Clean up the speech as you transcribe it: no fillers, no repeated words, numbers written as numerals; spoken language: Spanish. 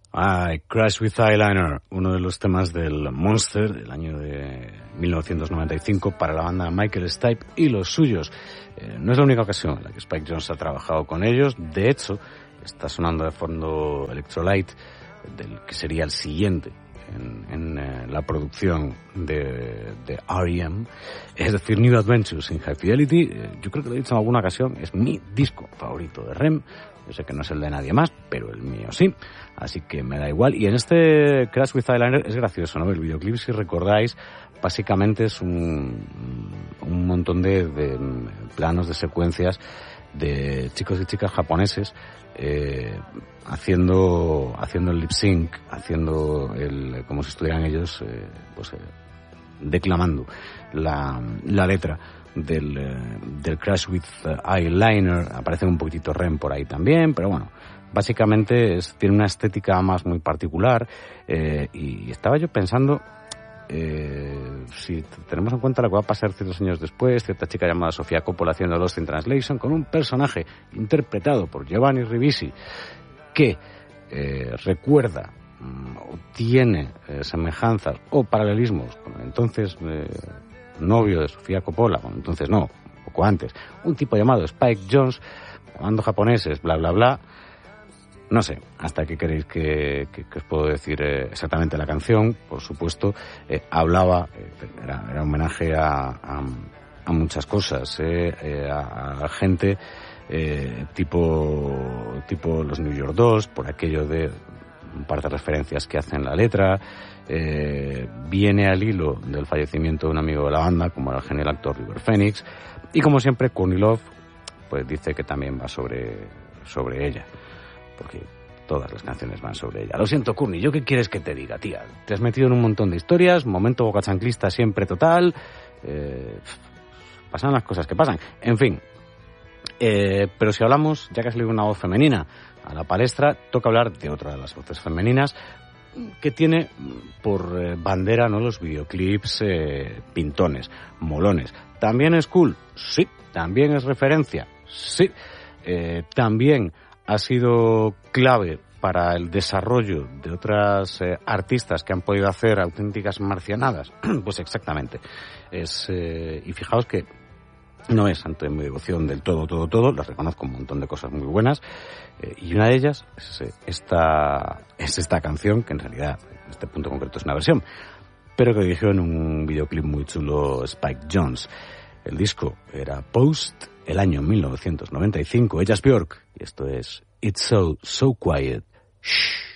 I Crash with Eyeliner, uno de los temas del Monster del año de 1995 para la banda Michael Stipe y los suyos. No es la única ocasión en la que Spike Jonze ha trabajado con ellos. De hecho, está sonando de fondo Electrolyte, del que sería el siguiente en la producción de R.E.M., es decir, New Adventures in High Fidelity. Yo creo que lo he dicho en alguna ocasión, es mi disco favorito de R.E.M. Yo sé que no es el de nadie más, pero el mío sí, así que me da igual. Y en este Crash with Eyeliner es gracioso, ¿no? El videoclip, si recordáis, básicamente es un montón de planos, de secuencias de chicos y chicas japoneses haciendo el lip sync, haciendo como si estuvieran ellos declamando la letra del Crash with Eyeliner. Aparece un poquitito R.E.M. por ahí también, pero bueno, básicamente tiene una estética más muy particular. Y estaba yo pensando, si tenemos en cuenta lo que va a pasar ciertos años después, cierta chica llamada Sofía Coppola haciendo Lost in Translation con un personaje interpretado por Giovanni Ribisi que recuerda o tiene semejanzas o paralelismos con el entonces novio de Sofía Coppola, bueno, entonces no, poco antes, un tipo llamado Spike Jonze, hablando japoneses, bla bla bla. No sé, hasta qué queréis que os puedo decir exactamente la canción. Por supuesto, hablaba, era homenaje a muchas cosas, a gente tipo los New York Dolls, por aquello de un par de referencias que hacen la letra. Viene al hilo del fallecimiento de un amigo de la banda, como era el genial actor River Phoenix, y como siempre Courtney Love pues dice que también va sobre ella, porque todas las canciones van sobre ella. Lo siento, Courtney, ¿yo qué quieres que te diga, tía? Te has metido en un montón de historias, momento bocachanclista siempre total, pasan las cosas que pasan, en fin. Pero si hablamos, ya que ha salido una voz femenina a la palestra, toca hablar de otra de las voces femeninas que tiene por bandera, ¿no?, los videoclips pintones, molones. ¿También es cool? Sí. ¿También es referencia? Sí. También ha sido clave para el desarrollo de otras artistas que han podido hacer auténticas marcianadas. Pues exactamente. Y fijaos que no es santo de mi devoción del todo. Les reconozco un montón de cosas muy buenas. Y una de ellas es esta canción, que en realidad en este punto concreto es una versión, pero que dirigió en un videoclip muy chulo Spike Jonze. El disco era Post, el año 1995. Ella es Björk y esto es It's So Quiet. Shh.